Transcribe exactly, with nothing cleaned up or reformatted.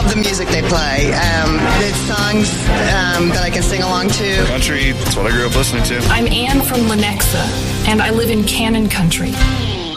the music they play. Um, it's songs um, that I can sing along to. Country, that's what I grew up listening to. I'm Ann from Lenexa, and I live in Cannon Country.